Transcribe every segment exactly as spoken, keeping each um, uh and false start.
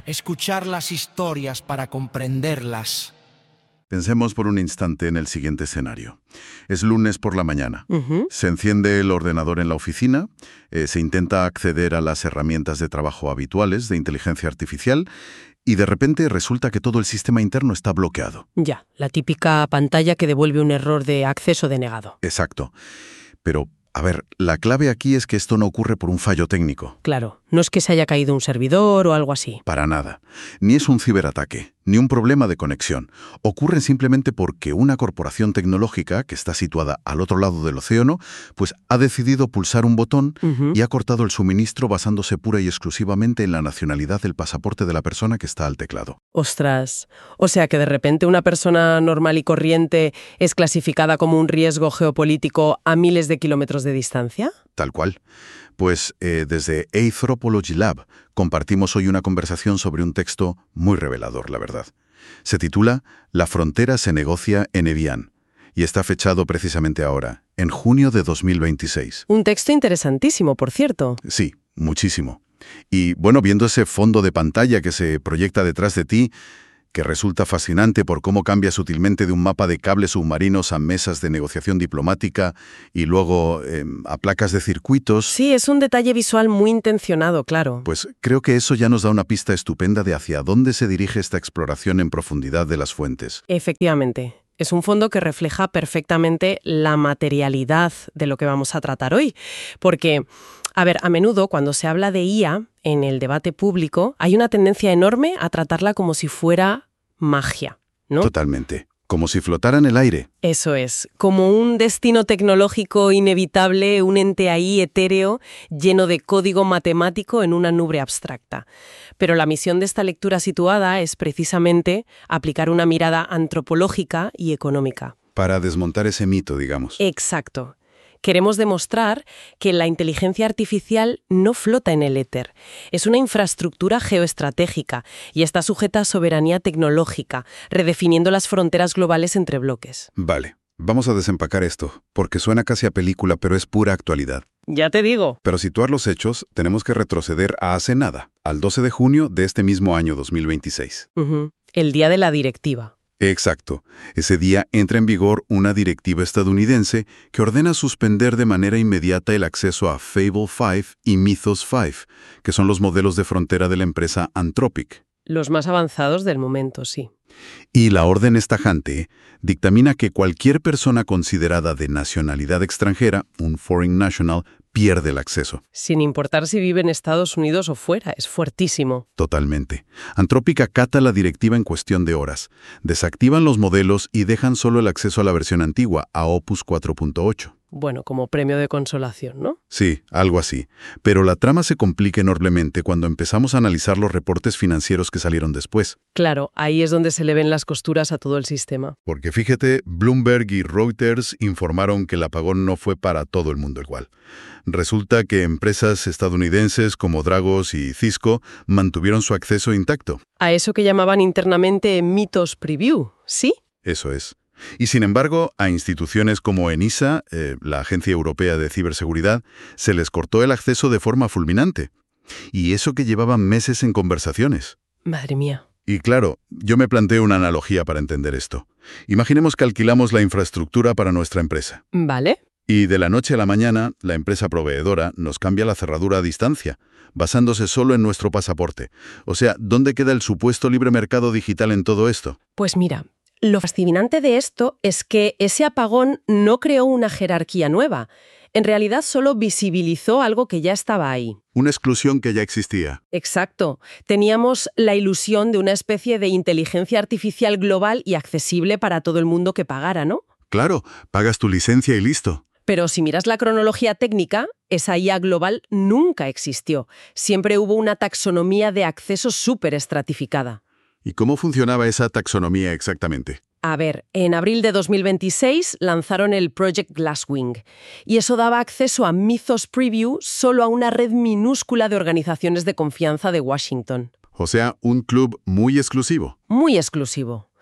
escuchar las historias para comprenderlas. Pensemos por un instante en el siguiente escenario. Es lunes por la mañana. Ujú. Se enciende el ordenador en la oficina, eh, se intenta acceder a las herramientas de trabajo habituales de inteligencia artificial y de repente resulta que todo el sistema interno está bloqueado. Ya, la típica pantalla que devuelve un error de acceso denegado. Exacto. Pero, a ver, la clave aquí es que esto no ocurre por un fallo técnico. Claro, no es que se haya caído un servidor o algo así. Para nada. Ni es un ciberataque, ni un problema de conexión. Ocurre simplemente porque una corporación tecnológica que está situada al otro lado del océano, pues ha decidido pulsar un botón Ujú. y ha cortado el suministro basándose pura y exclusivamente en la nacionalidad del pasaporte de la persona que está al teclado. Ostras, o sea que de repente una persona normal y corriente es clasificada como un riesgo geopolítico a miles de kilómetros de distancia. Tal cual. Pues eh, desde Anthropology Lab compartimos hoy una conversación sobre un texto muy revelador, la verdad. Se titula La frontera se negocia en Evian y está fechado precisamente ahora, en junio de dos mil veintiséis. Un texto interesantísimo, por cierto. Sí, muchísimo. Y bueno, viendo ese fondo de pantalla que se proyecta detrás de ti, que resulta fascinante por cómo cambia sutilmente de un mapa de cables submarinos a mesas de negociación diplomática y luego eh, a placas de circuitos, Sí, es un detalle visual muy intencionado, claro. pues creo que eso ya nos da una pista estupenda de hacia dónde se dirige esta exploración en profundidad de las fuentes. Efectivamente. Es un fondo que refleja perfectamente la materialidad de lo que vamos a tratar hoy. Porque, a ver, a menudo cuando se habla de I A en el debate público, hay una tendencia enorme a tratarla como si fuera magia, ¿no? Totalmente. Como si flotara en el aire. Eso es, como un destino tecnológico inevitable, un ente ahí etéreo, lleno de código matemático en una nube abstracta. Pero la misión de esta lectura situada es precisamente aplicar una mirada antropológica y económica. Para desmontar ese mito, digamos. Exacto. Queremos demostrar que la inteligencia artificial no flota en el éter. Es una infraestructura geoestratégica y está sujeta a soberanía tecnológica, redefiniendo las fronteras globales entre bloques. Vale, vamos a desempacar esto, porque suena casi a película, pero es pura actualidad. Ya te digo. Pero situar los hechos, tenemos que retroceder a hace nada, al doce de junio de este mismo año dos mil veintiséis. Ujú. El día de la directiva. Exacto. Ese día entra en vigor una directiva estadounidense que ordena suspender de manera inmediata el acceso a Fable cinco y Mythos cinco, que son los modelos de frontera de la empresa Anthropic. Los más avanzados del momento, sí. Y la orden es tajante, dictamina que cualquier persona considerada de nacionalidad extranjera, un foreign national, pierde el acceso. Sin importar si vive en Estados Unidos o fuera, es fuertísimo. Totalmente. Anthropic acata la directiva en cuestión de horas. Desactivan los modelos y dejan solo el acceso a la versión antigua, a Opus cuatro punto ocho. Bueno, como premio de consolación, ¿no? Sí, algo así. Pero la trama se complica enormemente cuando empezamos a analizar los reportes financieros que salieron después. Claro, ahí es donde se le ven las costuras a todo el sistema. Porque fíjate, Bloomberg y Reuters informaron que el apagón no fue para todo el mundo igual. Resulta que empresas estadounidenses como Dragos y Cisco mantuvieron su acceso intacto. A eso que llamaban internamente Mythos Preview, ¿sí? Eso es. Y sin embargo, a instituciones como ENISA, eh, la Agencia Europea de Ciberseguridad, se les cortó el acceso de forma fulminante. Y eso que llevaban meses en conversaciones. Madre mía. Y claro, yo me planteo una analogía para entender esto. Imaginemos que alquilamos la infraestructura para nuestra empresa. ¿Vale? Y de la noche a la mañana, la empresa proveedora nos cambia la cerradura a distancia, basándose solo en nuestro pasaporte. O sea, ¿dónde queda el supuesto libre mercado digital en todo esto? Pues mira, lo fascinante de esto es que ese apagón no creó una jerarquía nueva. En realidad solo visibilizó algo que ya estaba ahí. Una exclusión que ya existía. Exacto. Teníamos la ilusión de una especie de inteligencia artificial global y accesible para todo el mundo que pagara, ¿no? Claro, pagas tu licencia y listo. Pero si miras la cronología técnica, esa I A global nunca existió. Siempre hubo una taxonomía de acceso súper estratificada. ¿Y cómo funcionaba esa taxonomía exactamente? A ver, en abril de dos mil veintiséis lanzaron el Project Glasswing y eso daba acceso a Mythos Preview solo a una red minúscula de organizaciones de confianza de Washington. O sea, un club muy exclusivo. Muy exclusivo.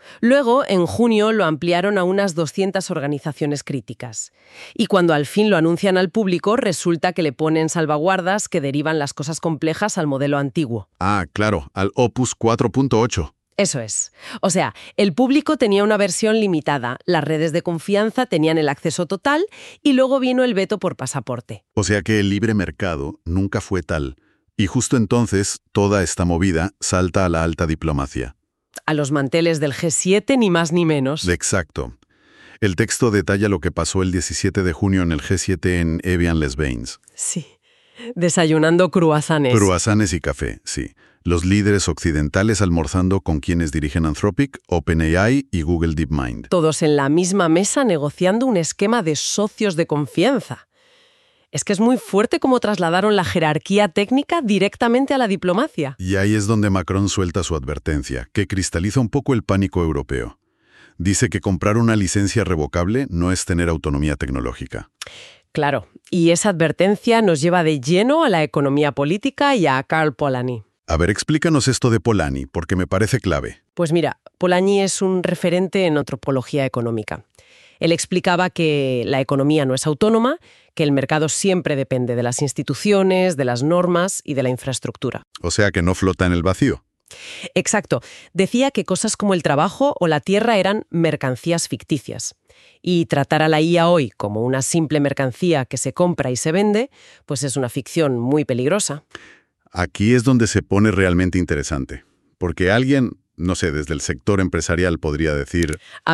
Luego, en junio, lo ampliaron a unas doscientas organizaciones críticas. Y cuando al fin lo anuncian al público, resulta que le ponen salvaguardas que derivan las cosas complejas al modelo antiguo. Ah, claro, al Opus cuatro punto ocho. Eso es. O sea, el público tenía una versión limitada, las redes de confianza tenían el acceso total y luego vino el veto por pasaporte. O sea que el libre mercado nunca fue tal. Y justo entonces, toda esta movida salta a la alta diplomacia. A los manteles del G siete, ni más ni menos. Exacto. El texto detalla lo que pasó el diecisiete de junio en el G siete en Evian-les-Bains. Sí. Desayunando cruasanes. Cruasanes y café, sí. Los líderes occidentales almorzando con quienes dirigen Anthropic, OpenAI y Google DeepMind. Todos en la misma mesa negociando un esquema de socios de confianza. Es que es muy fuerte cómo trasladaron la jerarquía técnica directamente a la diplomacia. Y ahí es donde Macron suelta su advertencia, que cristaliza un poco el pánico europeo. Dice que comprar una licencia revocable no es tener autonomía tecnológica. Claro, y esa advertencia nos lleva de lleno a la economía política y a Karl Polanyi. A ver, explícanos esto de Polanyi, porque me parece clave. Pues mira, Polanyi es un referente en antropología económica. Él explicaba que la economía no es autónoma, que el mercado siempre depende de las instituciones, de las normas y de la infraestructura. O sea que no flota en el vacío. Exacto. Decía que cosas como el trabajo o la tierra eran mercancías ficticias. Y tratar a la I A hoy como una simple mercancía que se compra y se vende, pues es una ficción muy peligrosa. Aquí es donde se pone realmente interesante, porque alguien, no sé, desde el sector empresarial podría decir...